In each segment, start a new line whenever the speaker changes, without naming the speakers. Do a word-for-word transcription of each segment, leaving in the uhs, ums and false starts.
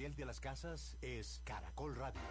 fiel de las casas es Caracol Radio.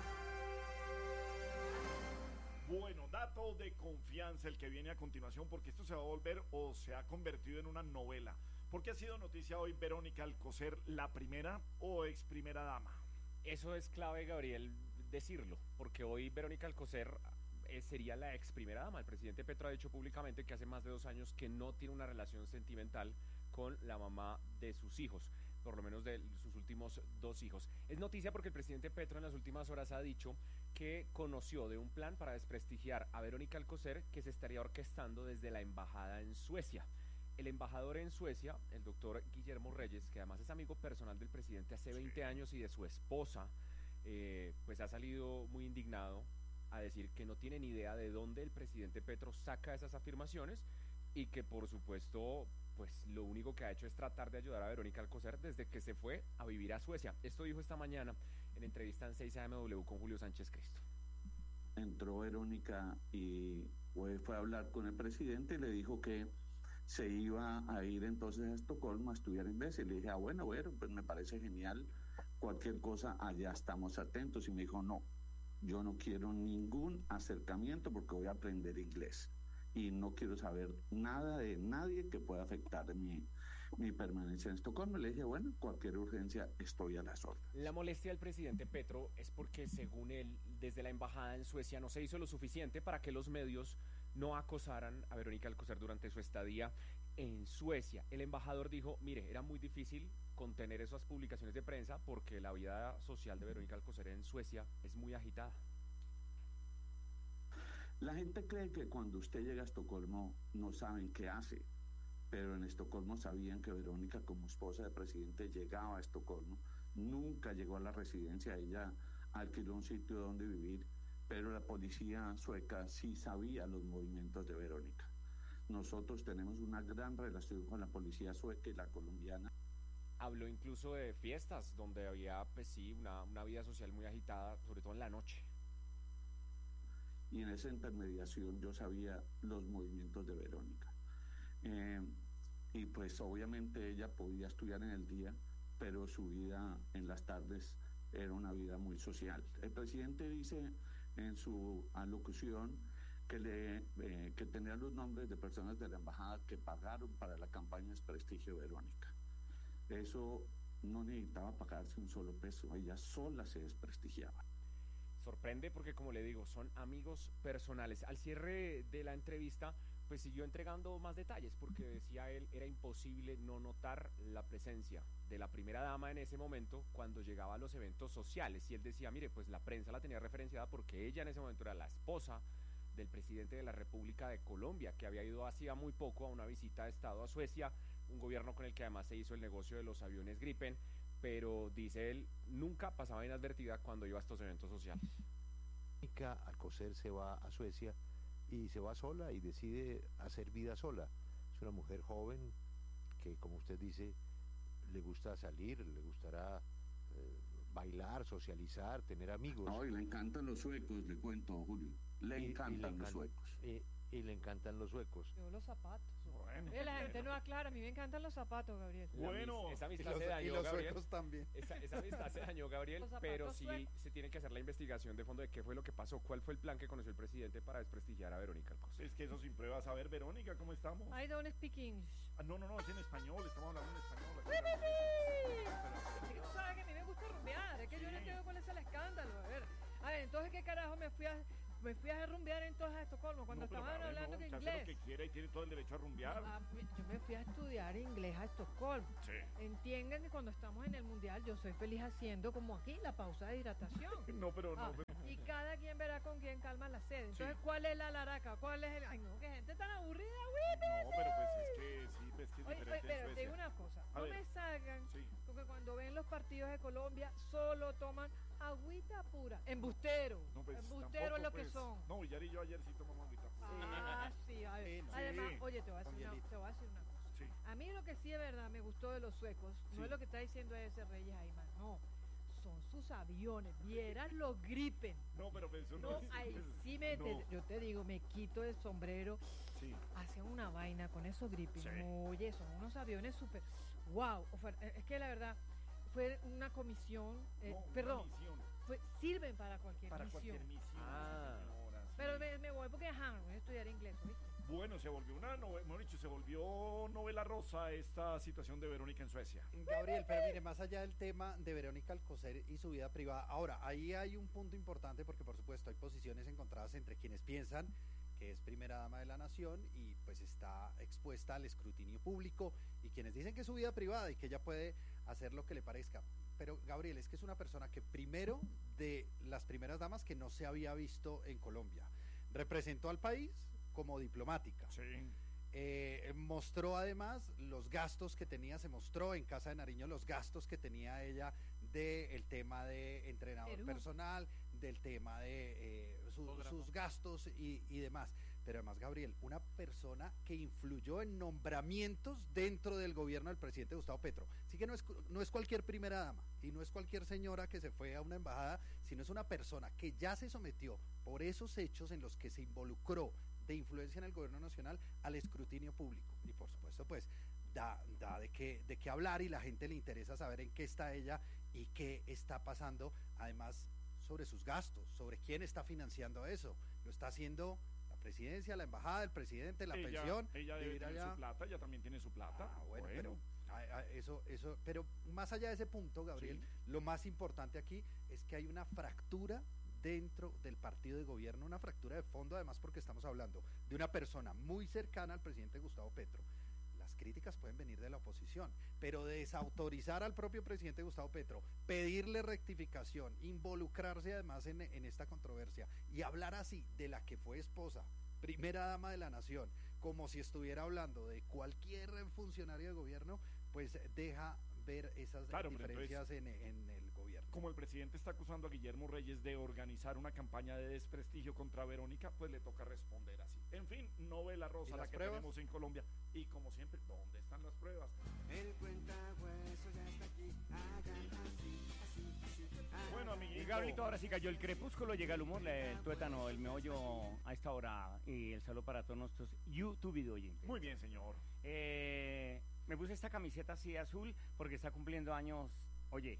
Bueno, dato de confianza el que viene a continuación, porque esto se va a volver o se ha convertido en una novela. ¿Por qué ha sido noticia hoy Verónica Alcocer, la primera o ex primera dama?
Eso es clave, Gabriel, decirlo, porque hoy Verónica Alcocer eh, sería la ex primera dama. El presidente Petro ha dicho públicamente que hace más de dos años que no tiene una relación sentimental con la mamá de sus hijos, por lo menos de sus últimos dos hijos. Es noticia porque el presidente Petro en las últimas horas ha dicho que conoció de un plan para desprestigiar a Verónica Alcocer que se estaría orquestando desde la embajada en Suecia. El embajador en Suecia, el doctor Guillermo Reyes, que además es amigo personal del presidente hace veinte años y de su esposa, eh, pues ha salido muy indignado a decir que no tiene ni idea de dónde el presidente Petro saca esas afirmaciones y que por supuesto pues lo único que ha hecho es tratar de ayudar a Verónica Alcocer desde que se fue a vivir a Suecia. Esto dijo esta mañana en entrevista en seis A M W con Julio Sánchez Cristo.
Entró Verónica y fue, fue a hablar con el presidente y le dijo que se iba a ir entonces a Estocolmo a estudiar inglés. Y le dije, ah, bueno, bueno, pues me parece genial, cualquier cosa, allá estamos atentos. Y me dijo, no, yo no quiero ningún acercamiento porque voy a aprender inglés. Y no quiero saber nada de nadie que pueda afectar mi, mi permanencia en Estocolmo. Le dije, bueno, cualquier urgencia estoy a las órdenes.
La molestia del presidente Petro es porque, según él, desde la embajada en Suecia no se hizo lo suficiente para que los medios no acosaran a Verónica Alcocer durante su estadía en Suecia. El embajador dijo, mire, era muy difícil contener esas publicaciones de prensa porque la vida social de Verónica Alcocer en Suecia es muy agitada.
La gente cree que cuando usted llega a Estocolmo no saben qué hace, pero en Estocolmo sabían que Verónica, como esposa del presidente, llegaba a Estocolmo. Nunca llegó a la residencia, ella alquiló un sitio donde vivir, pero la policía sueca sí sabía los movimientos de Verónica. Nosotros tenemos una gran relación con la policía sueca y la colombiana.
Habló incluso de fiestas donde había, pues sí, una, una vida social muy agitada, sobre todo en la noche.
Y en esa intermediación yo sabía los movimientos de Verónica. Eh, y pues obviamente ella podía estudiar en el día, pero su vida en las tardes era una vida muy social. El presidente dice en su alocución que, le, eh, que tenía los nombres de personas de la embajada que pagaron para la campaña de desprestigio de Verónica. Eso no necesitaba pagarse un solo peso, ella sola se desprestigiaba.
Sorprende porque, como le digo, son amigos personales. Al cierre de la entrevista, pues siguió entregando más detalles porque decía él, era imposible no notar la presencia de la primera dama en ese momento cuando llegaba a los eventos sociales. Y él decía, mire, pues la prensa la tenía referenciada porque ella en ese momento era la esposa del presidente de la República de Colombia, que había ido hacía muy poco a una visita de Estado a Suecia, un gobierno con el que además se hizo el negocio de los aviones Gripen, pero dice él, nunca pasaba inadvertida cuando iba a estos eventos sociales.
Verónica Alcocer se va a Suecia y se va sola y decide hacer vida sola. Es una mujer joven que, como usted dice, le gusta salir, le gustará eh, bailar, socializar, tener amigos.
No, y le encantan los suecos, le cuento, Julio. Le
y,
encantan
y le
los
encan
suecos.
Y, y le encantan los suecos.
Yo los zapatos.
Bueno,
eh, la
bueno.
gente no aclara, a mí me encantan los zapatos, Gabriel.
Bueno,
esa amistad
y los,
se dañó,
y los
Gabriel.
suecos también.
Esa, esa amistad se dañó, Gabriel,
Los zapatos
pero sí
suecos.
se tiene que hacer la investigación de fondo de qué fue lo que pasó, cuál fue el plan que conoció el presidente para desprestigiar a Verónica Alcocer.
Es que eso sin pruebas. A ver, Verónica, ¿cómo estamos?
I don't speak English.
Ah, no, no, no, es en español, estamos hablando en español.
Es que tú sabes que a mí me gusta rumbear, es que
Sí.
yo no entiendo cuál es el escándalo. A ver, a ver, entonces qué carajo me fui a me fui a rumbear entonces a Estocolmo cuando
No, pero,
estaban
a ver,
hablando
no,
de
usted hace
inglés.
lo que quiera y tiene todo el derecho a rumbear.
Ah, yo me fui a estudiar inglés a Estocolmo.
Sí.
Entiendan que cuando estamos en el mundial yo soy feliz haciendo como aquí la pausa de hidratación.
No, pero no.
Ah,
pero-
y cada quien verá con quién calma la sed. Entonces,
Sí.
¿cuál es la laraca? ¿Cuál es el...? Ay, no, qué gente tan aburrida,
No, pero pues es que sí, ves que es
Oye,
diferente
oye,
en
pero te
Suecia.
digo una cosa,
A
no
ver.
me salgan,
Sí.
porque cuando ven los partidos de Colombia solo toman agüita pura, embustero,
No, pues,
embustero
tampoco,
es lo que
pues.
son.
No, Villar y yo ayer sí tomamos agüita.
Ah, sí, a ver.
Sí, no.
Además,
Sí.
oye, te voy, a
Con
decir una,
hielito.
te voy a decir una cosa.
Sí.
A mí lo que sí de verdad me gustó de los suecos,
Sí.
no es lo que está diciendo ese Reyes Ayman, no, son sus aviones, vieras los Gripen.
No, pero pues eso no,
No,
es-
ahí
pues,
sí me,
no.
te- yo te digo, me quito el sombrero,
Sí.
hacen una vaina con esos Gripen.
Sí.
Oye, son unos aviones súper, wow, ofer- es que la verdad, fue una comisión, eh,
No, una
perdón,
misión.
fue- sirven para cualquier
Para
misión.
cualquier misión.
Ah.
señora, sí.
Pero me, me voy porque ajá, voy a estudiar inglés, ¿viste?
Bueno, se volvió una novela, mejor dicho, se volvió novela rosa esta situación de Verónica en Suecia.
Gabriel, pero mire, más allá del tema de Verónica Alcocer y su vida privada, ahora, ahí hay un punto importante porque por supuesto hay posiciones encontradas entre quienes piensan que es primera dama de la nación y pues está expuesta al escrutinio público y quienes dicen que es su vida privada y que ella puede hacer lo que le parezca. Pero Gabriel, es que es una persona que primero de las primeras damas que no se había visto en Colombia, representó al país como diplomática.
Sí.
Eh, mostró además los gastos que tenía, se mostró en Casa de Nariño los gastos que tenía ella del tema de entrenador
Perú.
personal, del tema de eh, su- sus gastos y, y demás. Pero además, Gabriel, una persona que influyó en nombramientos dentro del gobierno del presidente Gustavo Petro. Así que no es, cu- no es cualquier primera dama y no es cualquier señora que se fue a una embajada, sino es una persona que ya se sometió por esos hechos en los que se involucró de influencia en el gobierno nacional al escrutinio público. Y por supuesto, pues, da, da de qué, de qué hablar y la gente le interesa saber en qué está ella y qué está pasando, además, sobre sus gastos, sobre quién está financiando eso. Lo está haciendo la presidencia, la embajada, el presidente, la
ella,
pensión.
Ella debe
vivir
tener
allá.
su plata, ella también tiene su plata.
Ah, bueno, pero ah, ah, eso, eso, pero más allá de ese punto, Gabriel,
Sí.
lo más importante aquí es que hay una fractura dentro del partido de gobierno, una fractura de fondo, además porque estamos hablando de una persona muy cercana al presidente Gustavo Petro. Las críticas pueden venir de la oposición, pero desautorizar al propio presidente Gustavo Petro, pedirle rectificación, involucrarse además en, en esta controversia y hablar así de la que fue esposa, primera dama de la nación, como si estuviera hablando de cualquier funcionario de gobierno, pues deja ver esas
Claro, pero
diferencias en, en el gobierno.
Como el presidente está acusando a Guillermo Reyes de organizar una campaña de desprestigio contra Verónica, pues le toca responder así. En fin, novela
¿Y
rosa la
las
que
pruebas?
tenemos en Colombia. Y como siempre, ¿dónde están las pruebas?
El cuentahueso ya está aquí, hagan así, así, así. hagan
Bueno,
así.
amiguito.
Y Gabrielito, ahora sí cayó el crepúsculo, llega el humor, la- el tuétano, el meollo a esta hora. Y el saludo para todos nuestros YouTube oyentes.
Muy bien, señor.
Eh, me puse esta camiseta así azul porque está cumpliendo años. Oye,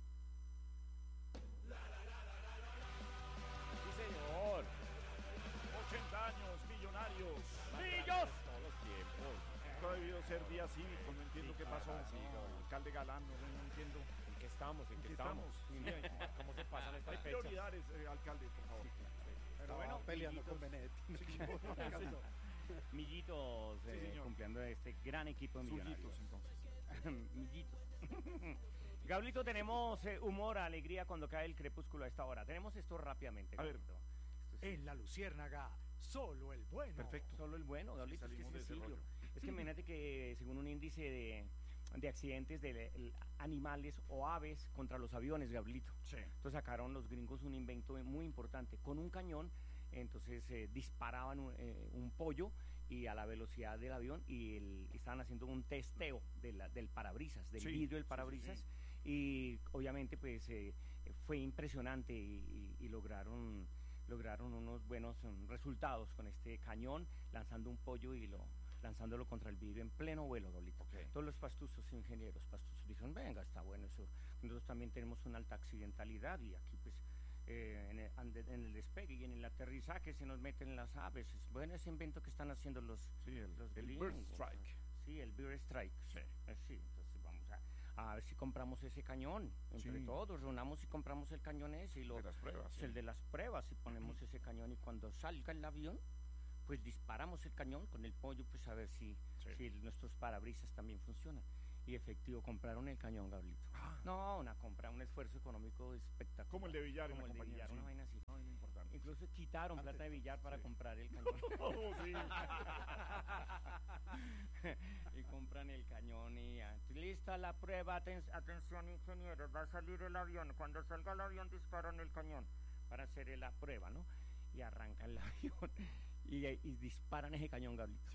Sí, señor.
ochenta años, millonarios.
¡Millos!
Todos los tiempos.
Esto ha debido ser día cívico, no entiendo
Sí,
qué pasó.
claro, sí, Gabriel.
Alcalde Galán, no, no entiendo.
¿En qué estamos? ¿En qué
¿Qué
estamos?
estamos?
Sí, hay- ¿Cómo se pasan
Hay
estas fechas?
prioridades, eh, alcalde, por favor.
Pero
Pero
bueno,
bueno,
peleando
amiguitos.
con Benedetti.
Millitos
Sí,
eh,
señor.
cumpliendo este gran equipo de millonarios.
Suyitos, entonces.
Millitos. Gablito, tenemos eh, humor, alegría cuando cae el crepúsculo a esta hora. Tenemos esto rápidamente.
A ver.
Gablito. Esto sí.
En la Luciérnaga, solo el bueno.
Perfecto.
Solo el bueno, Gablito, es que es
Salimos de ese
sencillo.
rollo.
Es que imagínate que según un índice de, de accidentes de el- animales o aves contra los aviones, Gablito.
Sí.
Entonces sacaron los gringos un invento muy importante. Con un cañón, entonces eh, disparaban un, eh, un pollo y a la velocidad del avión y el- estaban haciendo un testeo de la- del parabrisas, del
Sí,
vidrio del
sí, sí,
parabrisas.
sí.
Y obviamente pues eh, fue impresionante y, y- y lograron lograron unos buenos mm, resultados con este cañón, lanzando un pollo y lo lanzándolo contra el vidrio en pleno vuelo, Gablito.
Ok.
Todos los pastuzos ingenieros, pastuzos, dicen, venga, está bueno eso. Nosotros también tenemos una alta accidentalidad y aquí pues eh, en, el, ande- en el despegue y en el aterrizaje se nos meten las aves. Es bueno ese invento que están haciendo los,
Sí, el,
los
el
gringos.
Bird Strike.
Sí, el Bird Strike.
Sí.
Eh, sí, entonces vamos a, a ver si compramos ese cañón. Entre
Sí.
todos, reunamos y compramos el cañón ese y lo,
De las pruebas.
es
sí.
el de las pruebas y ponemos ese cañón y cuando salga el avión, pues disparamos el cañón con el pollo, pues a ver si,
Sí.
si nuestros parabrisas también funcionan. Y efectivo, compraron el cañón, Gablito.
Ah,
No, una compra, un esfuerzo económico espectacular.
Como el de Villar en
Como
la
el de
compañía,
Villar,
sí.
una vaina así.
Ay, no importante.
Incluso quitaron
Antes,
plata de billar para
sí.
comprar el cañón.
Oh, sí.
Y compran el cañón y ya. Lista la prueba, aten- atención ingenieros, va a salir el avión. Cuando salga el avión disparan el cañón para hacer la prueba, ¿no? Y arranca el avión y, y disparan ese cañón, Gablito.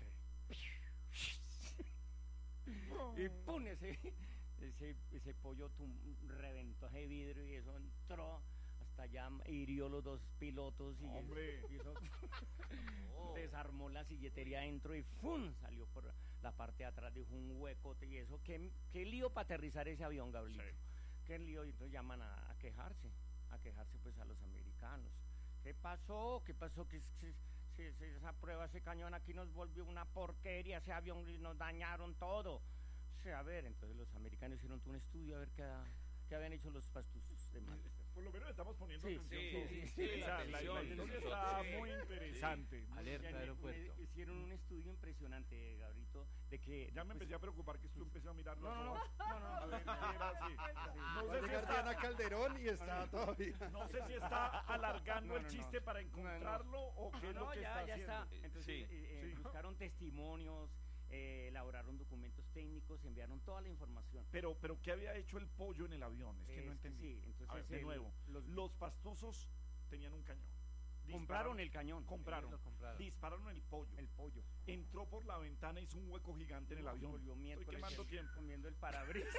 Y pum, ese, ese, ese pollo tum- reventó ese vidrio y eso entró hasta allá, hirió los dos pilotos y,
Hombre.
y eso desarmó la silletería adentro y ¡fum! Salió por la parte de atrás, dejó un huecote y eso. ¿Qué, qué lío para aterrizar ese avión, Gablito?
Sí.
qué lío, y entonces llaman a, a quejarse, a quejarse pues a los americanos. ¿Qué pasó? ¿Qué pasó? Que si, si, si esa prueba, ese cañón aquí nos volvió una porquería, ese avión y nos dañaron todo. O sea, a ver, entonces los americanos hicieron un estudio a ver qué, qué habían hecho los pastusos de Manchester.
Por lo menos estamos poniendo
Sí,
atención.
sí,
todos.
sí, sí,
O sea,
la
la, la
atención,
historia
sí,
está
sí.
muy interesante.
Alerta
Ya,
aeropuerto.
me- Hicieron un estudio impresionante, Gabrito, de que...
Ya me
pues,
empecé a preocupar que tú empecé a mirarlo.
No, no, no, no, no.
A ver, ¿qué era así? No
Va a
sé si
llegar
está-
Diana Calderón y está todavía.
No sé si está alargando
No,
el
no, no.
chiste para encontrarlo o qué
No,
es lo
no,
que
ya,
está
ya
haciendo.
está. Entonces,
Sí,
eh, eh,
sí.
buscaron testimonios, eh, elaboraron documentos técnicos, enviaron toda la información.
Pero, pero ¿qué había hecho el pollo en el avión? Es que no
Es que
entendí.
sí, entonces
a ver, de
el-
nuevo.
los-
Los pastosos tenían un cañón.
Compraron el cañón.
Compraron.
Ellos lo compraron.
Dispararon el pollo.
El pollo.
Entró por la ventana, hizo un hueco gigante en el
No,
avión.
volvió
Estoy
miércoles
quemando
el-
tiempo.
comiendo el parabrisas.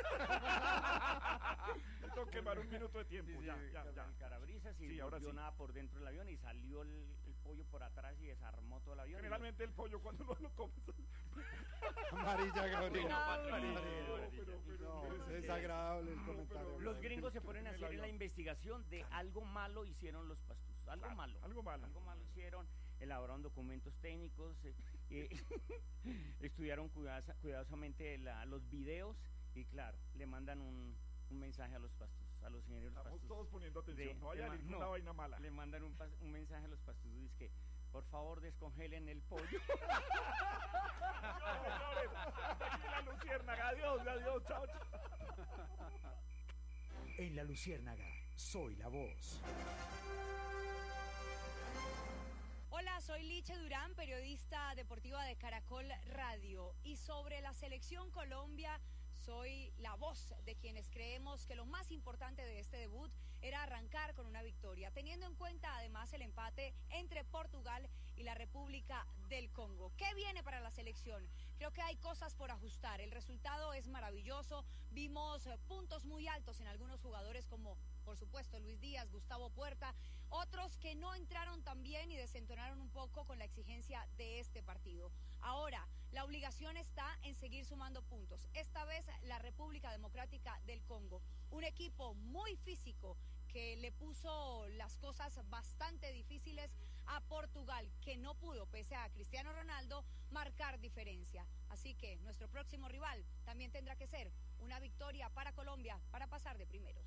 Tengo que quemar un minuto de tiempo.
Sí, sí,
ya, ya,
el
ya.
parabrisas y
Sí,
no
ahora
volvió
sí.
nada por dentro del avión y salió el, el pollo por atrás y desarmó todo el avión. y
Generalmente el pollo cuando no lo comes.
Amarilla, Gabriel.
No,
Amarilla.
pero- pero-
No,
pero-
es desagradable el
No,
comentario.
pero-
Los gringos se ponen a
En el
hacer la
avión.
investigación de algo malo hicieron los pastusos, algo
Claro,
malo.
algo malo.
Algo malo hicieron, elaboraron documentos técnicos, eh, eh, estudiaron cuidadosa- cuidadosamente la- los videos y claro, le mandan un, un mensaje a los pastusos, a los ingenieros
Estamos
pastusos.
todos poniendo atención.
De-
no vaya
de
a
ma-
ninguna
no.
vaina mala.
Le mandan un, pas- un mensaje a los pastusos y dice que por favor descongelen el pollo.
No, señores, hasta aquí la luciérnaga. Adiós, adiós, chao, chao.
En La Luciérnaga, soy la voz.
Hola, soy Liche Durán, periodista deportiva de Caracol Radio. Y sobre la selección Colombia, soy la voz de quienes creemos que lo más importante de este debut era arrancar con una victoria, teniendo en cuenta además el empate entre Portugal y la República del Congo. ¿Qué viene para la selección? Creo que hay cosas por ajustar. El resultado es maravilloso. Vimos eh, puntos muy altos en algunos jugadores como, por supuesto, Luis Díaz, Gustavo Puerta, otros que no entraron tan bien y desentonaron un poco con la exigencia de este partido. Ahora, la obligación está en seguir sumando puntos. Esta vez la República Democrática del Congo, un equipo muy físico que le puso las cosas bastante difíciles a Portugal, que no pudo, pese a Cristiano Ronaldo, marcar diferencia. Así que nuestro próximo rival también tendrá que ser una victoria para Colombia para pasar de primeros.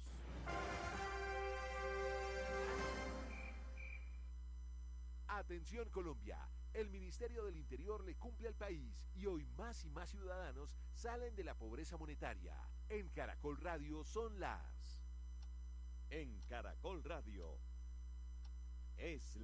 Atención Colombia, el Ministerio del Interior le cumple al país y hoy más y más ciudadanos salen de la pobreza monetaria. En Caracol Radio son las...
En Caracol Radio es...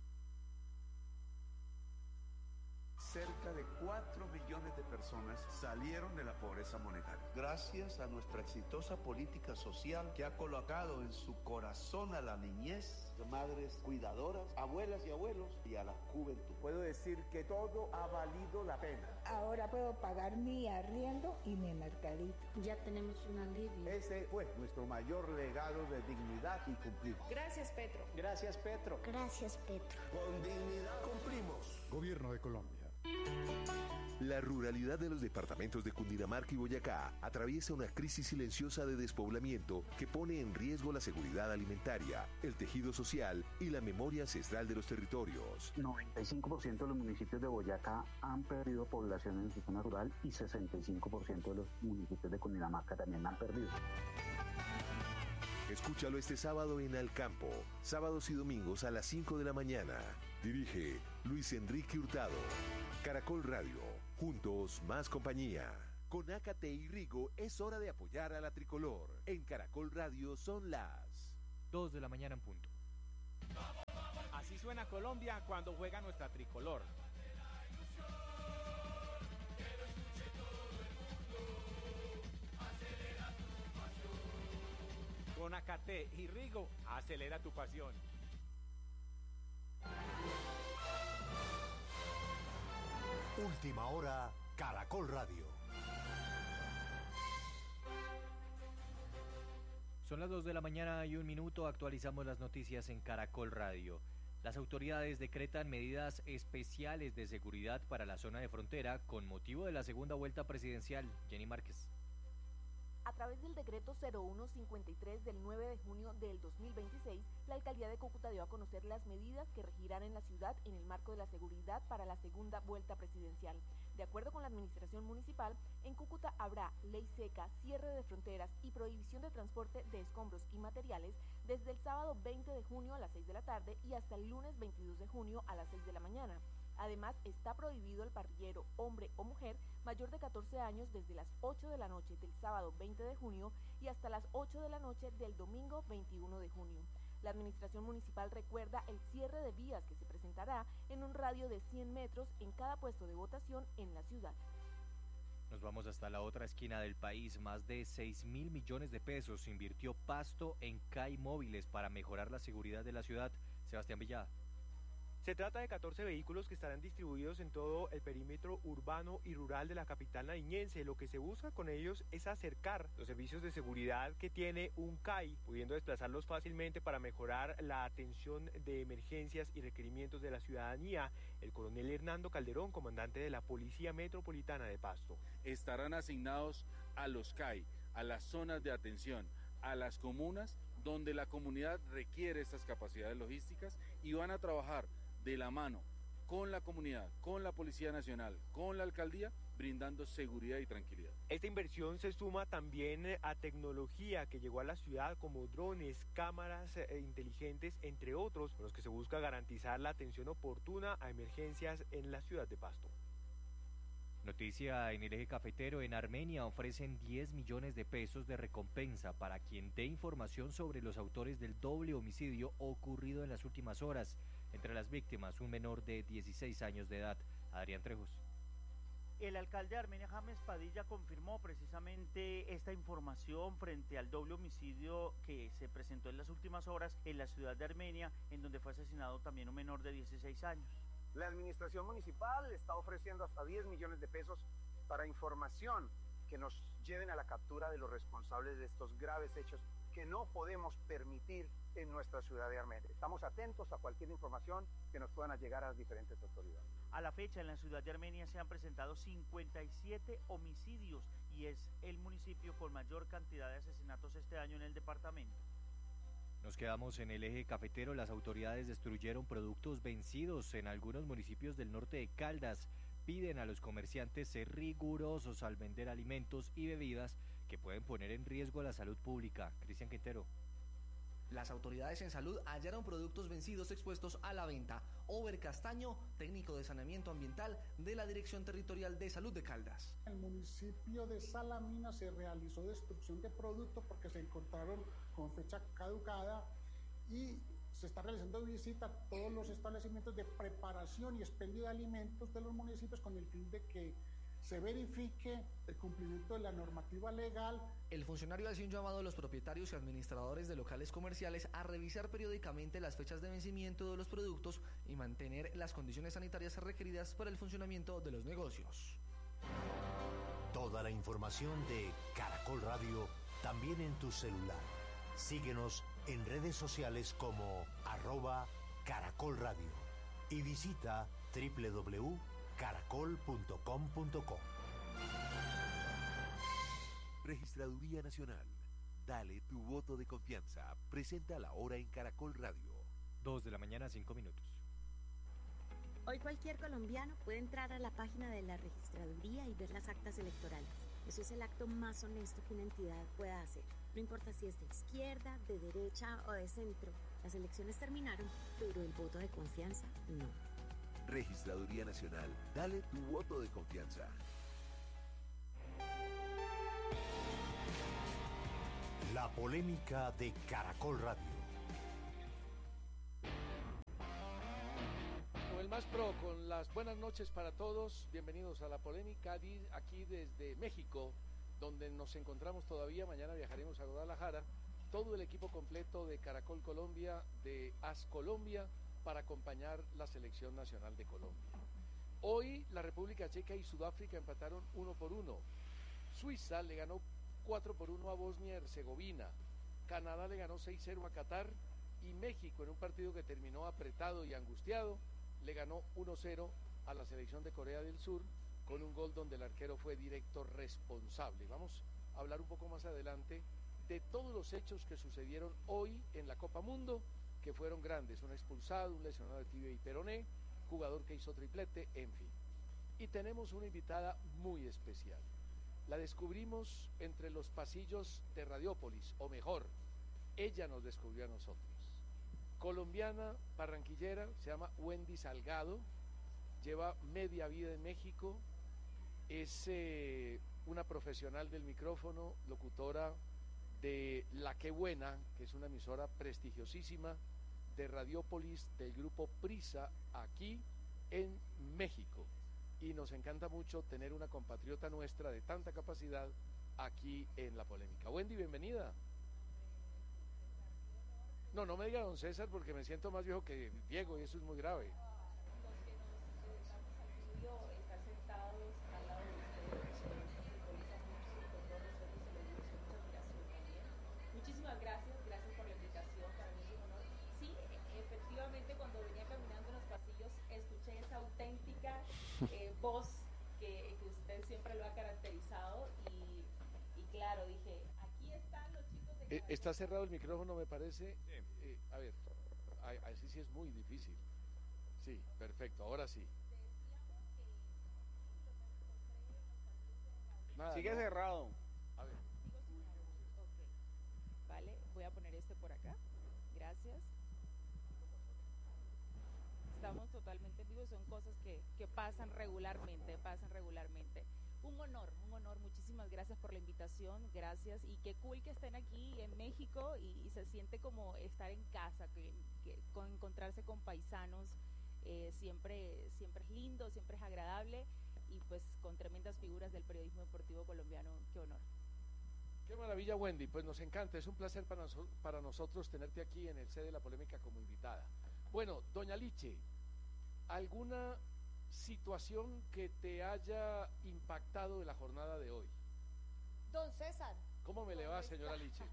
Cerca de cuatro millones de personas salieron de la pobreza monetaria. Gracias a nuestra exitosa política social que ha colocado en su corazón a la niñez, madres cuidadoras, abuelas y abuelos y a la juventud.
Puedo decir que todo ha valido la pena.
Ahora puedo pagar mi arriendo y mi mercadito.
Ya tenemos un alivio.
Ese fue nuestro mayor legado de dignidad y cumplimos.
Gracias, Petro.
Gracias, Petro.
Gracias, Petro.
Con dignidad cumplimos.
Gobierno de Colombia.
La ruralidad de los departamentos de Cundinamarca y Boyacá atraviesa una crisis silenciosa de despoblamiento que pone en riesgo la seguridad alimentaria, el tejido social y la memoria ancestral de los territorios.
noventa y cinco por ciento de los municipios de Boyacá han perdido población en su zona rural y sesenta y cinco por ciento de los municipios de Cundinamarca también han perdido.
Escúchalo este sábado en Al Campo, sábados y domingos a las cinco de la mañana. Dirige Luis Enrique Hurtado. Caracol Radio, juntos más compañía. Con Ácate y Rigo es hora de apoyar a la tricolor. En Caracol Radio son las
dos de la mañana en punto.
Así suena Colombia cuando juega nuestra tricolor. Con Ácate y Rigo, acelera tu pasión.
Última hora, Caracol Radio.
Son las dos de la mañana y un minuto, actualizamos las noticias en Caracol Radio. Las autoridades decretan medidas especiales de seguridad para la zona de frontera con motivo de la segunda vuelta presidencial. Jenny Márquez.
A través del decreto cero uno cincuenta y tres del nueve de junio del dos mil veintiséis, la alcaldía de Cúcuta dio a conocer las medidas que regirán en la ciudad en el marco de la seguridad para la segunda vuelta presidencial. De acuerdo con la administración municipal, en Cúcuta habrá ley seca, cierre de fronteras y prohibición de transporte de escombros y materiales desde el sábado veinte de junio a las seis de la tarde y hasta el lunes veintidós de junio a las seis de la mañana. Además, está prohibido el parrillero, hombre o mujer, mayor de catorce años desde las ocho de la noche del sábado veinte de junio y hasta las ocho de la noche del domingo veintiuno de junio. La administración municipal recuerda el cierre de vías que se presentará en un radio de cien metros en cada puesto de votación en la ciudad.
Nos vamos hasta la otra esquina del país. Más de seis mil millones de pesos invirtió Pasto en C A I móviles para mejorar la seguridad de la ciudad. Sebastián Villada.
Se trata de catorce vehículos que estarán distribuidos en todo el perímetro urbano y rural de la capital nariñense. Lo que se busca con ellos es acercar los servicios de seguridad que tiene un C A I, pudiendo desplazarlos fácilmente para mejorar la atención de emergencias y requerimientos de la ciudadanía. El coronel Hernando Calderón, comandante de la Policía Metropolitana de Pasto.
Estarán asignados a los C A I, a las zonas de atención, a las comunas donde la comunidad requiere estas capacidades logísticas y van a trabajar de la mano con la comunidad, con la Policía Nacional, con la alcaldía, brindando seguridad y tranquilidad.
Esta inversión se suma también a tecnología que llegó a la ciudad como drones, cámaras eh, inteligentes, entre otros, con los que se busca garantizar la atención oportuna a emergencias en la ciudad de Pasto.
Noticia en el eje cafetero: en Armenia ofrecen diez millones de pesos de recompensa para quien dé información sobre los autores del doble homicidio ocurrido en las últimas horas. Entre las víctimas, un menor de dieciséis años de edad. Adrián Trejos.
El alcalde de Armenia, James Padilla, confirmó precisamente esta información frente al doble homicidio que se presentó en las últimas horas en la ciudad de Armenia, en donde fue asesinado también un menor de dieciséis años.
La administración municipal está ofreciendo hasta diez millones de pesos para información que nos lleven a la captura de los responsables de estos graves hechos que no podemos permitir en nuestra ciudad de Armenia. Estamos atentos a cualquier información que nos puedan llegar a las diferentes autoridades.
A la fecha, en la ciudad de Armenia se han presentado cincuenta y siete homicidios y es el municipio con mayor cantidad de asesinatos este año en el departamento.
Nos quedamos en el eje cafetero. Las autoridades destruyeron productos vencidos en algunos municipios del norte de Caldas. Piden a los comerciantes ser rigurosos al vender alimentos y bebidas que pueden poner en riesgo la salud pública. Cristian Quintero.
Las autoridades en salud hallaron productos vencidos expuestos a la venta. Over Castaño, técnico de saneamiento ambiental de la Dirección Territorial de Salud de Caldas.
En el municipio de Salamina se realizó destrucción de productos porque se encontraron con fecha caducada y se está realizando visita a todos los establecimientos de preparación y expendio de alimentos de los municipios con el fin de que se verifique el cumplimiento de la normativa legal.
El funcionario hace un llamado a los propietarios y administradores de locales comerciales a revisar periódicamente las fechas de vencimiento de los productos y mantener las condiciones sanitarias requeridas para el funcionamiento de los negocios.
Toda la información de Caracol Radio también en tu celular. Síguenos en redes sociales como arroba Caracol Radio y visita doble u doble u doble u punto caracol punto com punto co.
Registraduría Nacional. Dale tu voto de confianza. Presenta la hora en Caracol Radio.
Dos de la mañana, cinco minutos.
Hoy cualquier colombiano puede entrar a la página de la registraduría y ver las actas electorales. Eso es el acto más honesto que una entidad pueda hacer. No importa si es de izquierda, de derecha o de centro. Las elecciones terminaron, pero el voto de confianza no.
Registraduría Nacional. Dale tu voto de confianza.
La polémica de Caracol Radio.
Con el Más Pro, con las buenas noches para todos. Bienvenidos a la polémica aquí desde México, donde nos encontramos todavía. Mañana viajaremos a Guadalajara. Todo el equipo completo de Caracol Colombia, de AS Colombia, para acompañar la selección nacional de Colombia. Hoy la República Checa y Sudáfrica empataron uno por uno. Suiza le ganó cuatro por uno a Bosnia y Herzegovina. Canadá le ganó seis cero a Qatar. Y México, en un partido que terminó apretado y angustiado, le ganó uno cero a la selección de Corea del Sur, con un gol donde el arquero fue directo responsable. Vamos hablar un poco más adelante de todos los hechos que sucedieron hoy en la Copa Mundo, que fueron grandes, un expulsado, un lesionado de tibia y peroné, jugador que hizo triplete, en fin. Y tenemos una invitada muy especial. La descubrimos entre los pasillos de Radiópolis, o mejor, ella nos descubrió a nosotros. Colombiana, barranquillera, se llama Wendy Salgado, lleva media vida en México, es eh, una profesional del micrófono, locutora de La Qué Buena, que es una emisora prestigiosísima de Radiópolis del grupo Prisa aquí en México. Y nos encanta mucho tener una compatriota nuestra de tanta capacidad aquí en La Polémica. Wendy, bienvenida. No, no me diga don César porque me siento más viejo que Diego y eso es muy grave.
Estar sentados al lado de ustedes simboliza mucho y con todo respeto se lo digo, es mucha admiración también. Muchísimas gracias, gracias por la invitación, para mí es un honor. Sí, efectivamente cuando venía caminando en los pasillos escuché esa auténtica eh, voz que, que usted siempre lo ha caracterizado y, y claro, dije, aquí están los chicos de...
Eh, está cerrado el micrófono, me parece. Eh, a ver, así sí es muy difícil. Sí, perfecto, ahora sí.
Nada, sigue no. cerrado.
A ver.
Okay. Vale, voy a poner este por acá. Gracias. Estamos totalmente en vivo, son cosas que, que pasan regularmente, pasan regularmente. Un honor, un honor, muchísimas gracias por la invitación, gracias, y qué cool que estén aquí en México y, y se siente como estar en casa, que, que con encontrarse con paisanos, eh, siempre, siempre es lindo, siempre es agradable, y pues con tremendas figuras del periodismo deportivo colombiano, qué honor.
Qué maravilla, Wendy, pues nos encanta, es un placer para, nos, para nosotros tenerte aquí en el C de La Polémica como invitada. Bueno, doña Liche, ¿alguna situación que te haya impactado de la jornada de hoy?
Don César.
¿Cómo me le va, señora Liche?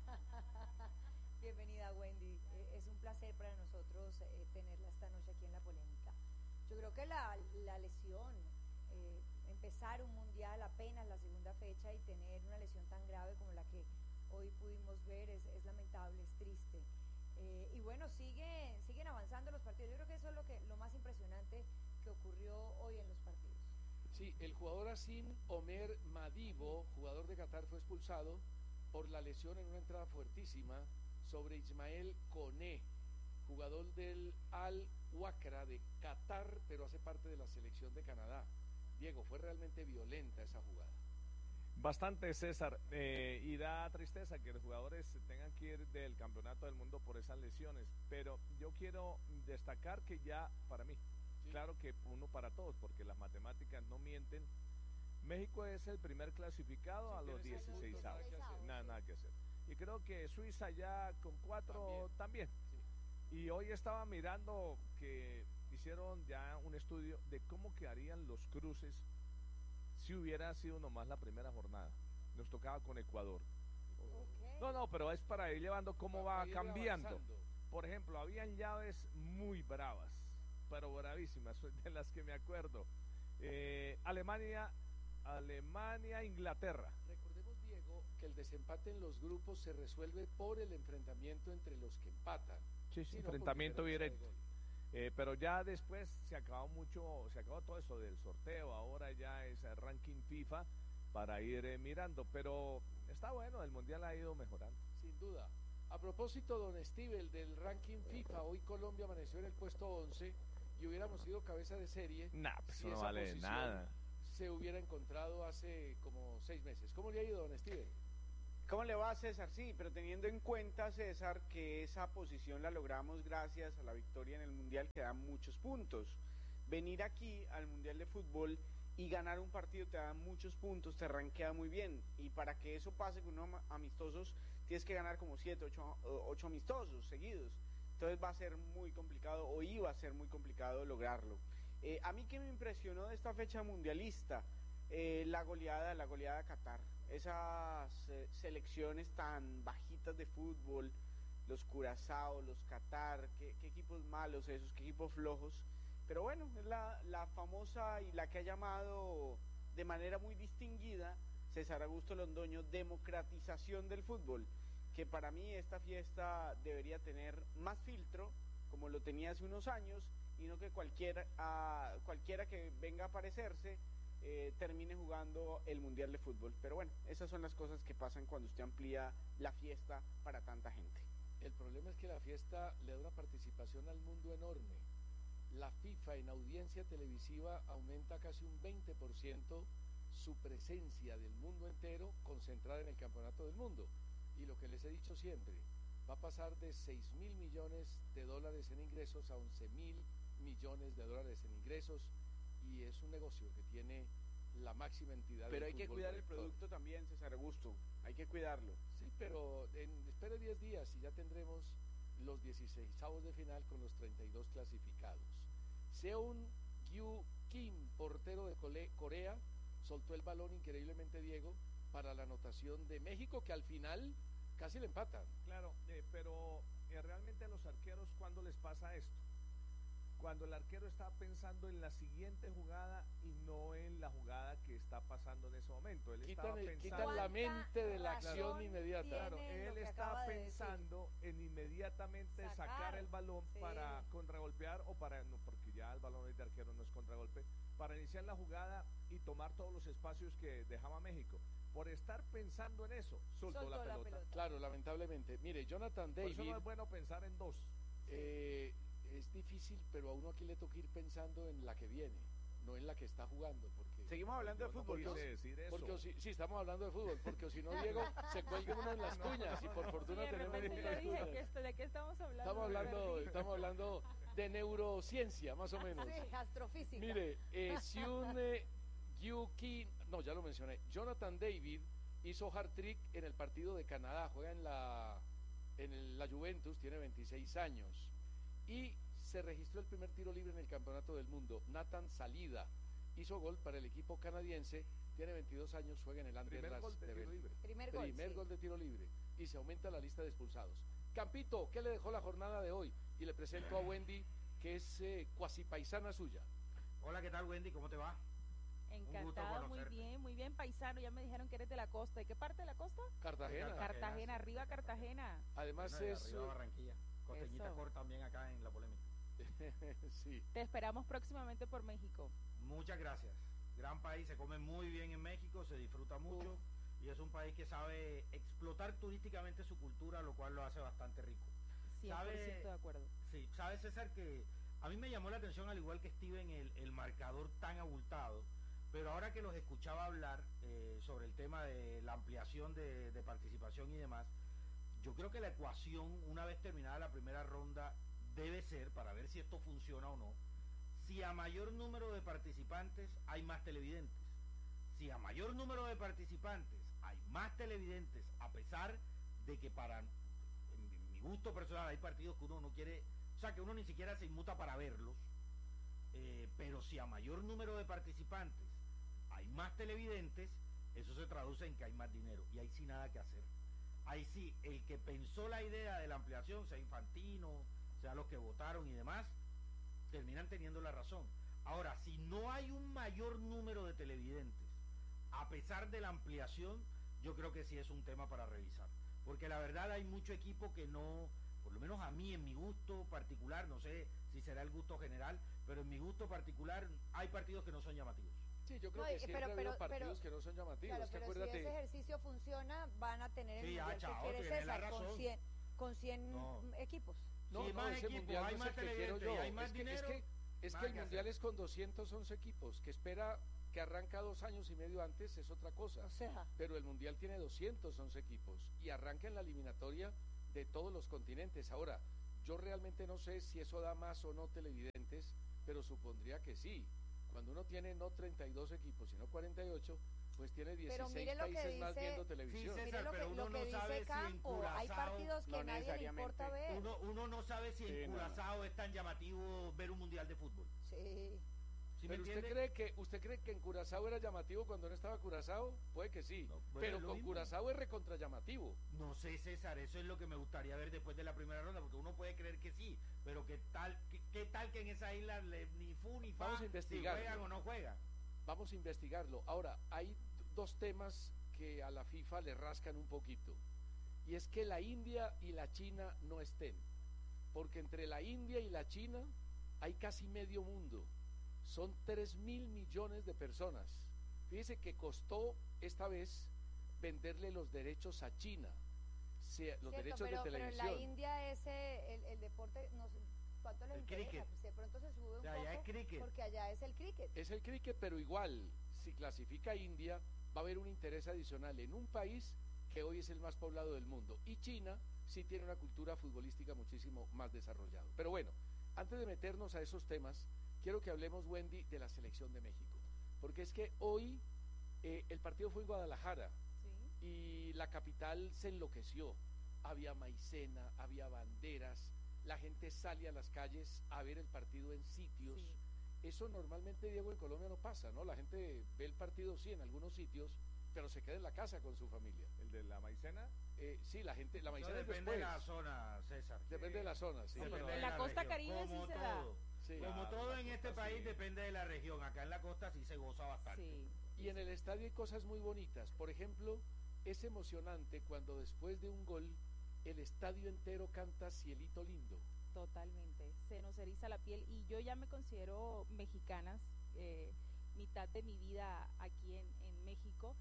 Bienvenida, Wendy. Eh, es un placer para nosotros eh, tenerla esta noche aquí en La Polémica. Yo creo que la, la lesión, eh, empezar un mundial apenas la segunda fecha y tener una lesión tan grave como la que hoy pudimos ver es, es lamentable, es triste. Eh, y bueno, sigue, siguen avanzando los partidos. Yo creo que eso es lo, que, lo más impresionante que ocurrió hoy en los partidos.
Sí, el jugador Asim Omer Madibo, jugador de Qatar, fue expulsado por la lesión en una entrada fuertísima sobre Ismael Koné, jugador del Al-Wakra de Qatar, pero hace parte de la selección de Canadá. Diego, fue realmente violenta esa jugada.
Bastante, César, eh, y da tristeza que los jugadores tengan que ir del campeonato del mundo por esas lesiones, pero yo quiero destacar que ya, para mí, sí. Claro que uno para todos, porque las matemáticas no mienten, México es el primer clasificado sí, a los dieciséis avos, nada, nada que hacer, y creo que Suiza ya con cuatro también, también. Sí. Y hoy estaba mirando que hicieron ya un estudio de cómo quedarían los cruces si hubiera sido nomás la primera jornada. Nos tocaba con Ecuador. Okay. No, no, pero es para ir llevando cómo va cambiando. Avanzando. Por ejemplo, habían llaves muy bravas, pero bravísimas, de las que me acuerdo. Eh, Alemania, Alemania, Inglaterra.
Recordemos, Diego, que el desempate en los grupos se resuelve por el enfrentamiento entre los que empatan.
Sí, sí, enfrentamiento directo. Eh, pero ya después se acabó mucho, se acabó todo eso del sorteo, ahora ya es el ranking FIFA para ir eh, mirando, pero está bueno, el mundial ha ido mejorando.
Sin duda. A propósito, don Steve, del ranking FIFA, hoy Colombia amaneció en el puesto once y hubiéramos sido cabeza de serie.
Nah, pues
si
no
esa
vale nada.
Se hubiera encontrado hace como seis meses. ¿Cómo le ha ido, don Steve?
¿Cómo le va, César? Sí, pero teniendo en cuenta, César, que esa posición la logramos gracias a la victoria en el Mundial que da muchos puntos. Venir aquí al Mundial de Fútbol y ganar un partido te da muchos puntos, te rankea muy bien. Y para que eso pase con unos amistosos, tienes que ganar como siete, ocho, ocho amistosos seguidos. Entonces va a ser muy complicado, o iba a ser muy complicado lograrlo. Eh, a mí que me impresionó de esta fecha mundialista, eh, la goleada, la goleada de Qatar. Esas eh, selecciones tan bajitas de fútbol, los Curazao, los Qatar, qué, qué equipos malos esos, qué equipos flojos, pero bueno, es la, la famosa y la que ha llamado de manera muy distinguida César Augusto Londoño, democratización del fútbol, que para mí esta fiesta debería tener más filtro, como lo tenía hace unos años, y no que cualquiera, a, cualquiera que venga a aparecerse eh, termine jugando el Mundial de Fútbol. Pero bueno, esas son las cosas que pasan cuando usted amplía la fiesta para tanta gente.
El problema es que la fiesta le da una participación al mundo enorme. La FIFA en audiencia televisiva aumenta casi un veinte por ciento su presencia del mundo entero concentrada en el Campeonato del Mundo. Y lo que les he dicho siempre, va a pasar de seis mil millones de dólares en ingresos a once mil millones de dólares en ingresos, y es un negocio que tiene la máxima entidad.
Pero hay que cuidar
director.
el producto también, César Augusto, hay que cuidarlo.
Sí, pero en, espere diez días y ya tendremos los dieciseisavos de final con los treinta y dos clasificados. Seung Gyu Kim, portero de Corea, soltó el balón increíblemente, Diego, para la anotación de México, que al final casi le empatan.
Claro, eh, pero eh, realmente a los arqueros, ¿cuándo les pasa esto? Cuando el arquero está pensando en la siguiente jugada y no en la jugada que está pasando en ese momento. Él
quitan,
estaba
el,
pensando,
quitan la mente de la acción inmediata.
Claro, él está pensando en inmediatamente sacar, sacar el balón sí. para contragolpear o para, no, porque ya el balón de arquero no es contragolpe, para iniciar la jugada y tomar todos los espacios que dejaba México. Por estar pensando en eso, soltó, soltó la, pelota. la pelota.
Claro, lamentablemente. Mire, Jonathan David.
Por eso no es bueno pensar en dos.
Eh, es difícil, pero a uno aquí le toca ir pensando en la que viene, no en la que está jugando. Porque
seguimos hablando de fútbol.
No decir eso.
Porque si, sí, estamos hablando de fútbol, porque si no, Diego, se cuelga uno en las cuñas, y por fortuna
sí,
tenemos
yo dije que esto, ¿de qué estamos hablando?
Estamos hablando, estamos hablando de neurociencia, más o menos.
Sí, astrofísica.
Mire, eh, Seung eh, Gyu Kim, no, ya lo mencioné, Jonathan David hizo hat-trick en el partido de Canadá, juega en la, en el, la Juventus, tiene veintiséis años, y se registró el primer tiro libre en el Campeonato del Mundo. Nathan Salida hizo gol para el equipo canadiense, tiene veintidós años, juega en el Anderlecht.
Primer gol de tiro libre.
Primer gol,
primer
sí.
gol de tiro libre, y se aumenta la lista de expulsados. Campito, ¿qué le dejó la jornada de hoy? Y le presento a Wendy, que es eh, cuasi paisana suya.
Hola, ¿qué tal, Wendy? ¿Cómo te va?
Encantada, muy bien, muy bien, paisano. Ya me dijeron que eres de la costa. ¿De qué parte de la costa?
Cartagena.
Cartagena, Cartagena, arriba Cartagena.
Además bueno, es... Arriba Barranquilla. Costeñita
Eso.
Cor también acá en la polémica.
Sí.
Te esperamos próximamente por México.
Muchas gracias. Gran país, se come muy bien en México, se disfruta mucho. Uf. Y es un país que sabe explotar turísticamente su cultura, lo cual lo hace bastante rico.
cien por ciento ¿Sabe, de acuerdo.
Sí, sabe, César, que a mí me llamó la atención, al igual que Steven, el, el marcador tan abultado, pero ahora que los escuchaba hablar eh, sobre el tema de la ampliación de, de participación y demás, yo creo que la ecuación, una vez terminada la primera ronda, debe ser, para ver si esto funciona o no, si a mayor número de participantes hay más televidentes. Si a mayor número de participantes hay más televidentes, a pesar de que para en mi gusto personal hay partidos que uno no quiere, o sea, que uno ni siquiera se inmuta para verlos, eh, pero si a mayor número de participantes hay más televidentes, eso se traduce en que hay más dinero, y ahí sí nada que hacer. Ahí sí, el que pensó la idea de la ampliación, sea Infantino, sea los que votaron y demás, terminan teniendo la razón. Ahora, si no hay un mayor número de televidentes, a pesar de la ampliación, yo creo que sí es un tema para revisar. Porque la verdad hay mucho equipo que no, por lo menos a mí, en mi gusto particular, no sé si será el gusto general, pero en mi gusto particular hay partidos que no son llamativos.
Sí, yo creo no, que siempre pero, ha habido pero, partidos pero, que no son llamativos.
Claro, pero
acuérdate...
si ese ejercicio funciona, van a tener
sí,
el mundial
chao,
que quiere César, con cien, con cien
no.
equipos.
No,
sí,
no,
más
ese
equipos,
mundial
hay
no
más
es el que quiero yo.
Hay más
es que,
dinero,
es que, es que el mundial es con doscientos once equipos, que espera que arranca dos años y medio antes, es otra cosa.
O sea.
Pero el mundial tiene doscientos once equipos y arranca en la eliminatoria de todos los continentes. Ahora, yo realmente no sé si eso da más o no televidentes, pero supondría que sí. Cuando uno tiene no treinta y dos equipos, sino cuarenta y ocho, pues tiene dieciséis países
dice,
más viendo televisión.
Sí, César,
mire lo que,
pero uno
lo que
no sabe
dice Campo,
si en Curazao,
hay partidos que
no
nadie le importa ver.
Uno, uno no sabe si
sí,
en Curazao
no.
es tan llamativo ver un mundial de fútbol.
Sí.
¿Sí
pero usted cree que usted cree que en Curazao era llamativo cuando no estaba Curazao, puede que sí, no, bueno, pero con mismo. Curazao es recontra llamativo.
No sé, César, eso es lo que me gustaría ver después de la primera ronda, porque uno puede creer que sí, pero qué tal qué, qué tal que en esa isla le, ni fu ni fa,
vamos a investigar
si juegan o no juegan.
Vamos a investigarlo. Ahora, hay dos temas que a la FIFA le rascan un poquito, y es que la India y la China no estén, porque entre la India y la China hay casi medio mundo, son tres mil millones de personas. Fíjese que costó esta vez venderle los derechos a China, si, los
Cierto,
derechos
pero,
de televisión.
Pero en la India ese, el, el deporte, no sé, ¿cuánto les
El
interesa?
cricket.
Pues de pronto se sube un
O sea,
poco,
allá es cricket.
porque allá es el cricket.
Es el cricket, pero igual, si clasifica India, va a haber un interés adicional en un país que hoy es el más poblado del mundo. Y China sí tiene una cultura futbolística muchísimo más desarrollada. Pero bueno, antes de meternos a esos temas, quiero que hablemos, Wendy, de la selección de México. Porque es que hoy eh, el partido fue en Guadalajara, sí, y la capital se enloqueció. Había maicena, había banderas, la gente sale a las calles a ver el partido en sitios. Sí. Eso normalmente, Diego, en Colombia no pasa, ¿no? La gente ve el partido, sí, en algunos sitios, pero se queda en la casa con su familia.
¿El de la maicena?
Eh, sí, la gente, la maicena
Eso depende
después.
de la zona, César.
Depende sí. de la zona, sí.
sí
pero
en
de
la,
la
costa
región.
Caribe
Como
sí se
todo.
da.
Sí.
Como
Claro,
todo en
costa,
este país
sí.
depende de la región. Acá en la costa sí se goza bastante.
Sí. Y en el estadio hay cosas muy bonitas. Por ejemplo, es emocionante cuando después de un gol el estadio entero canta Cielito Lindo.
Totalmente, se nos eriza la piel y yo ya me considero mexicana, eh, mitad de mi vida aquí en, en México.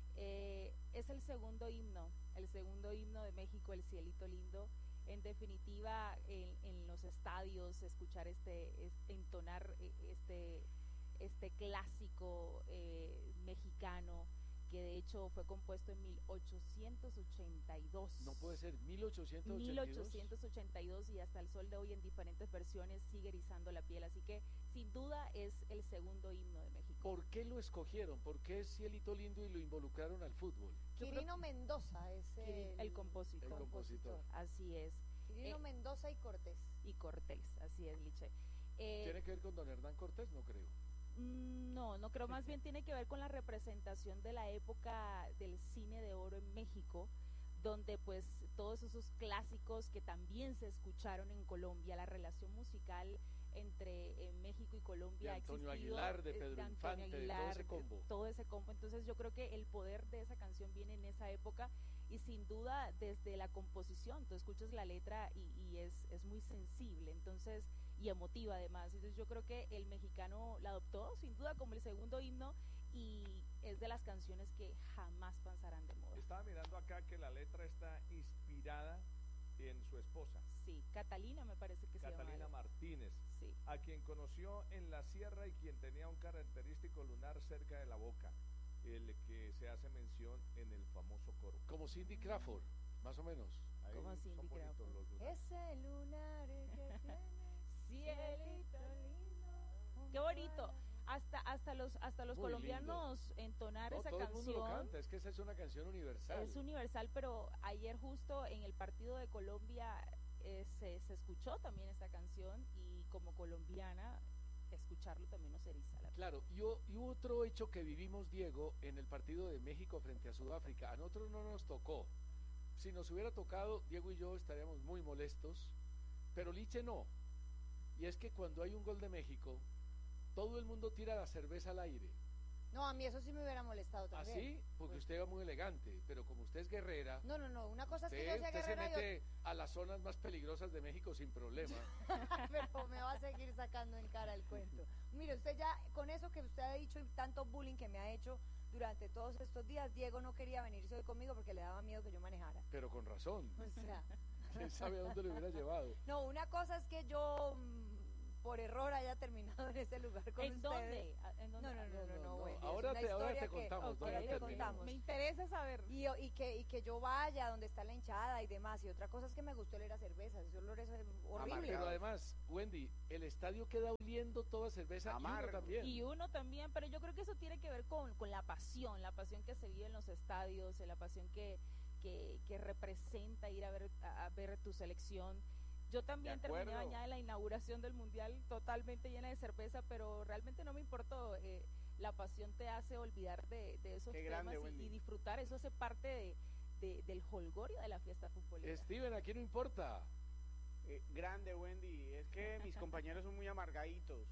Eh, es el segundo himno, el segundo himno de México, el Cielito Lindo. En definitiva, en, en los estadios, escuchar este, este entonar este, este clásico eh, mexicano, que de hecho fue compuesto en mil ochocientos ochenta y dos.
No puede ser, mil ochocientos ochenta y dos.
mil ochocientos ochenta y dos y hasta el sol de hoy en diferentes versiones sigue erizando la piel, así que sin duda es el segundo himno de México.
¿Por qué lo escogieron? ¿Por qué es Cielito Lindo y lo involucraron al fútbol?
Quirino Mendoza es el,
el compositor.
El compositor.
Así es.
Quirino eh, Mendoza y Cortés.
Y Cortés, así es, Liche. Eh,
¿Tiene que ver con don Hernán Cortés? No creo.
No, no creo, más bien tiene que ver con la representación de la época del cine de oro en México, donde pues todos esos clásicos que también se escucharon en Colombia, la relación musical entre eh, México y Colombia
de Antonio
ha existido,
Aguilar, de Pedro
de Antonio
Infante,
Aguilar,
de todo ese combo.
Todo ese combo, entonces yo creo que el poder de esa canción viene en esa época y sin duda desde la composición, tú escuchas la letra y, y es, es muy sensible, entonces y emotiva además, entonces yo creo que el mexicano la adoptó sin duda como el segundo himno y es de las canciones que jamás pasarán de moda.
Estaba mirando acá que la letra está inspirada en su esposa.
Sí, Catalina me parece que
Catalina
se llama.
Martínez,
sí.
A quien conoció en la sierra y quien tenía un característico lunar cerca de la boca, el que se hace mención en el famoso coro.
Como Cindy Crawford, más o menos.
Ahí como Cindy Crawford.
Los Ese lunar que tiene cielito lindo.
Qué bonito. Hasta hasta los hasta los
Muy
colombianos
lindo.
entonar
No,
esa
todo
canción.
El mundo lo canta, es que esa es una canción universal.
Es universal, pero ayer justo en el partido de Colombia eh, se, se escuchó también esta canción y como colombiana escucharlo también nos eriza la piel.
Claro, y, y otro hecho que vivimos, Diego, en el partido de México frente a Sudáfrica, a nosotros no nos tocó. Si nos hubiera tocado, Diego y yo estaríamos muy molestos, pero Liche no. Y es que cuando hay un gol de México, todo el mundo tira la cerveza al aire.
No, a mí eso sí me hubiera molestado también.
¿Ah, sí? Porque pues usted va muy elegante, pero como usted es guerrera...
No, no, no, una cosa
usted,
es que yo sea
usted
guerrera...
se mete
yo...
a las zonas más peligrosas de México sin problema.
Pero me va a seguir sacando en cara el cuento. Mire, usted ya, con eso que usted ha dicho y tanto bullying que me ha hecho durante todos estos días, Diego no quería venirse hoy conmigo porque le daba miedo que yo manejara.
Pero con razón.
O sea...
¿Quién sabe a dónde lo hubiera llevado?
No, una cosa es que yo... por error haya terminado en ese lugar con
¿En
ustedes.
Dónde? ¿En dónde?
No, no, no, no, no, Wendy,
ahora, te, ahora te
que,
contamos,
okay, ahora te contamos.
Me interesa saber.
Y, y, que, y que yo vaya donde está la hinchada y demás. Y otra cosa es que me gustó oler a cerveza. Ese olor es horrible.
Pero además, Wendy, el estadio queda oliendo toda cerveza y uno también.
Y uno también, pero yo creo que eso tiene que ver con, con la pasión, la pasión que se vive en los estadios, la pasión que, que, que representa ir a ver, a, a ver tu selección. Yo también terminé bañada en la inauguración del Mundial totalmente llena de cerveza, pero realmente no me importó. Eh, la pasión te hace olvidar de, de esos
Qué
temas
grande,
y, y disfrutar. Eso hace parte de, de, del holgorio de la fiesta futbolera.
Steven, aquí no importa.
Eh, grande, Wendy. Es que mis compañeros son muy amargaditos.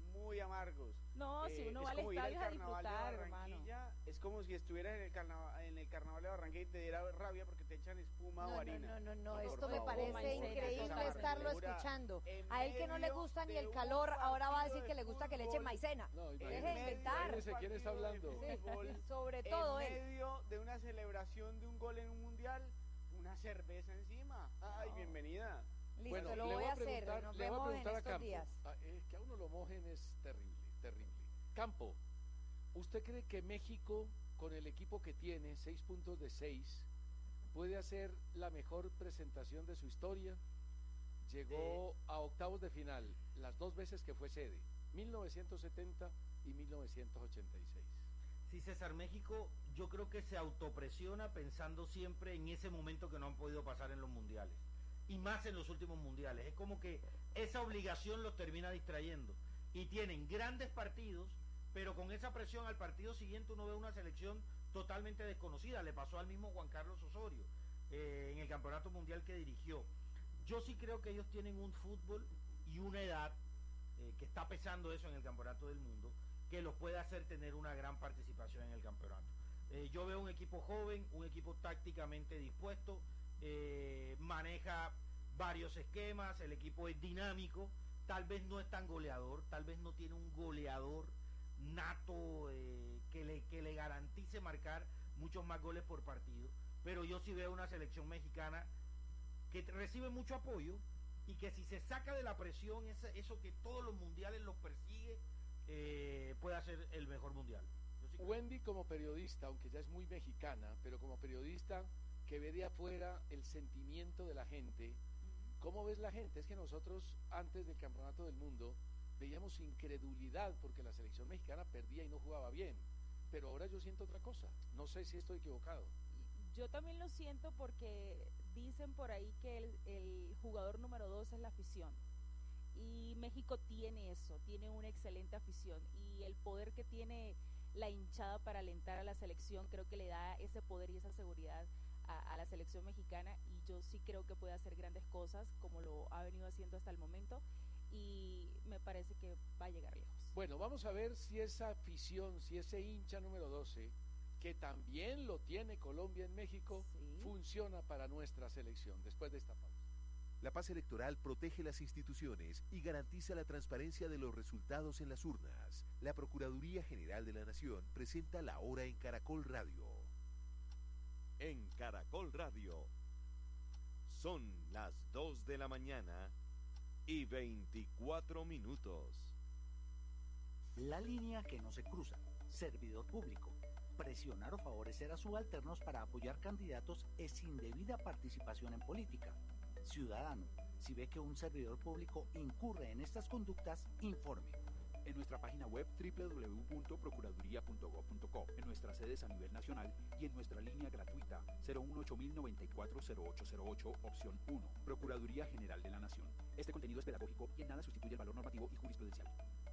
muy amargos.
No,
Eh,
si uno
es
va al
como ir
estadio es a
carnaval de
disfrutar, hermano.
Barranquilla, es como si estuvieras en el carnaval, en el carnaval de Barranquilla y te diera rabia porque te echan espuma
No,
o
no,
harina.
no, no, no,
por
esto me
favor,
parece
maicena,
increíble
esa
estarlo
amargura.
escuchando.
En
A él que no le
medio
gusta ni
de
el
un
calor, ahora va a decir
partido
que
de
le gusta que le eche
fútbol.
maicena.
No,
Deje
imagínese,
de inventar.
imagínese quién está hablando.
Fútbol,
Sobre todo
en
él.
medio de una celebración de un gol en un mundial, una cerveza encima. Ay,
No.
bienvenida.
Listo,
Bueno,
lo
le
voy a hacer.
preguntar-
Nos
le voy a
vemos en
preguntar a
estos
Campo.
días.
Ah, eh, que a uno lo mojen es terrible, terrible. Campo, ¿usted cree que México, con el equipo que tiene, seis puntos de seis, puede hacer la mejor presentación de su historia? Llegó a octavos de final las dos veces que fue sede, mil novecientos setenta y mil novecientos ochenta y seis.
Sí, César, México yo creo que se autopresiona pensando siempre en ese momento que no han podido pasar en los mundiales. Y más en los últimos mundiales. Es como que esa obligación los termina distrayendo. Y tienen grandes partidos, pero con esa presión al partido siguiente uno ve una selección totalmente desconocida. Le pasó al mismo Juan Carlos Osorio eh, en el campeonato mundial que dirigió. Yo sí creo que ellos tienen un fútbol y una edad eh, que está pesando eso en el campeonato del mundo, que los puede hacer tener una gran participación en el campeonato. Eh, yo veo un equipo joven, un equipo tácticamente dispuesto, eh, maneja varios esquemas, el equipo es dinámico, tal vez no es tan goleador, tal vez no tiene un goleador nato eh, que, le, que le garantice marcar muchos más goles por partido, pero yo sí veo una selección mexicana que recibe mucho apoyo y que si se saca de la presión esa, eso que todos los mundiales los persigue, eh, puede hacer el mejor mundial. Yo sí creo.
Wendy, como periodista, aunque ya es muy mexicana, pero como periodista que ve de afuera el sentimiento de la gente, ¿cómo ves la gente? Es que nosotros antes del Campeonato del Mundo veíamos incredulidad porque la selección mexicana perdía y no jugaba bien, pero ahora yo siento otra cosa, no sé si estoy equivocado.
Yo también lo siento porque dicen por ahí que el, el jugador número dos es la afición. Y México tiene eso, tiene una excelente afición. Y el poder que tiene la hinchada para alentar a la selección, creo que le da ese poder y esa seguridad a, a la selección mexicana. Y yo sí creo que puede hacer grandes cosas, como lo ha venido haciendo hasta el momento. Y me parece que va a llegar lejos.
Bueno, vamos a ver si esa afición, si ese hincha número doce, que también lo tiene Colombia en México, sí, funciona para nuestra selección, después de esta pausa.
La paz electoral protege las instituciones y garantiza la transparencia de los resultados en las urnas. La Procuraduría General de la Nación presenta la hora en Caracol Radio.
En Caracol Radio son las dos de la mañana y veinticuatro minutos.
La línea que no se cruza. Servidor público. Presionar o favorecer a subalternos para apoyar candidatos es indebida participación en política. Ciudadano, si ve que un servidor público incurre en estas conductas, informe.
En nuestra página web doble u doble u doble u punto procuraduría punto gob punto co, en nuestras sedes a nivel nacional y en nuestra línea gratuita cero uno ocho mil noventa y cuatro cero ocho cero ocho, opción uno, Procuraduría General de la Nación. Este contenido es pedagógico y en nada sustituye el valor normativo y jurisprudencial.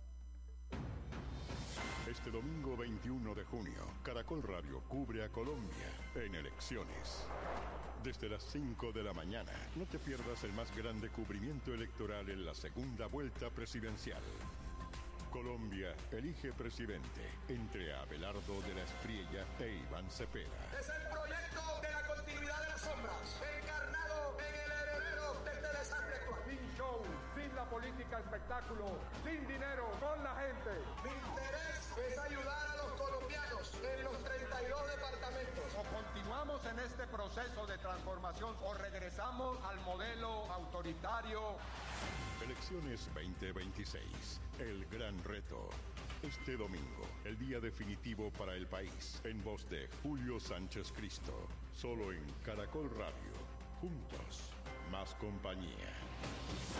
Este domingo veintiuno de junio, Caracol Radio cubre a Colombia en elecciones. Desde las cinco de la mañana, no te pierdas el más grande cubrimiento electoral en la segunda vuelta presidencial. Colombia elige presidente entre Abelardo de la Espriella e Iván Cepeda.
Es el proyecto de la continuidad de las sombras, encarnado en el heredero de este desastre actual.
Sin show, sin la política espectáculo, sin dinero, con la gente.
Mi interés es ayudar a los colombianos en los treinta y dos departamentos.
O continuamos en este proceso de transformación o regresamos al modelo autoritario.
Elecciones veinte veintiséis, el gran reto. Este domingo, el día definitivo para el país, en voz de Julio Sánchez Cristo, solo en Caracol Radio. Juntos, más compañía.